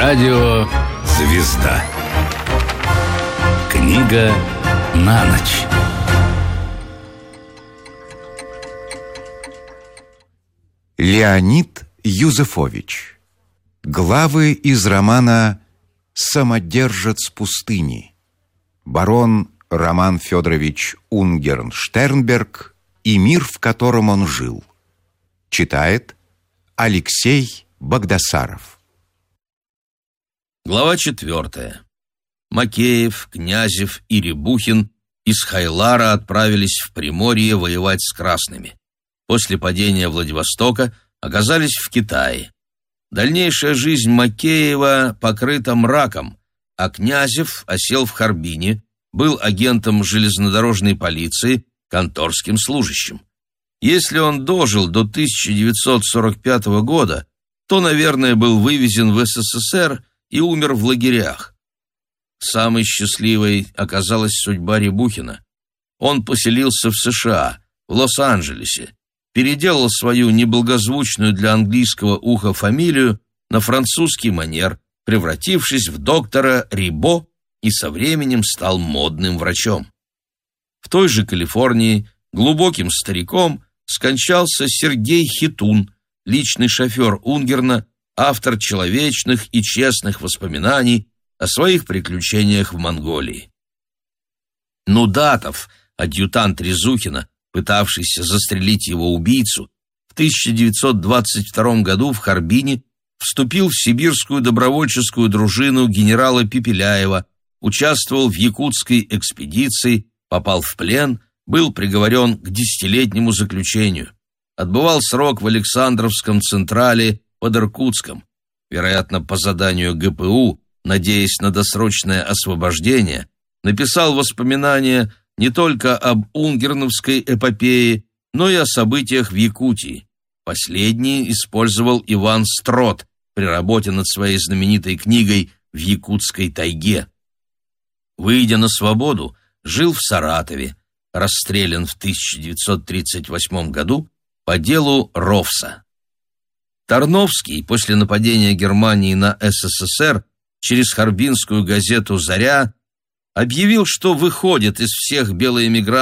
Радио «Звезда». Книга на ночь. Леонид Юзефович. Главы из романа «Самодержец пустыни». Барон Роман Федорович Унгерн-Штернберг и мир, в котором он жил. Читает Алексей Багдасаров. Глава 4. Макеев, Князев и Рябухин из Хайлара отправились в Приморье воевать с красными. После падения Владивостока оказались в Китае. Дальнейшая жизнь Макеева покрыта мраком, а Князев осел в Харбине, был агентом железнодорожной полиции, конторским служащим. Если он дожил до 1945 года, то, наверное, был вывезен в СССР и умер в лагерях. Самой счастливой оказалась судьба Рябухина. Он поселился в США, в Лос-Анджелесе, переделал свою неблагозвучную для английского уха фамилию на французский манер, превратившись в доктора Рибо, и со временем стал модным врачом. В той же Калифорнии глубоким стариком скончался Сергей Хитун, личный шофер Унгерна, автор человечных и честных воспоминаний о своих приключениях в Монголии. Нудатов, адъютант Резухина, пытавшийся застрелить его убийцу, в 1922 году в Харбине вступил в сибирскую добровольческую дружину генерала Пепеляева, участвовал в якутской экспедиции, попал в плен, был приговорен к 10-летнему заключению. Отбывал срок в Александровском Централе под Иркутском, вероятно, по заданию ГПУ, надеясь на досрочное освобождение, написал воспоминания не только об унгерновской эпопее, но и о событиях в Якутии. Последние использовал Иван Строт при работе над своей знаменитой книгой «В якутской тайге». Выйдя на свободу, жил в Саратове, расстрелян в 1938 году по делу Ровса. Тарновский после нападения Германии на СССР через харбинскую газету «Заря» объявил, что выходит из всех белоэмигрантов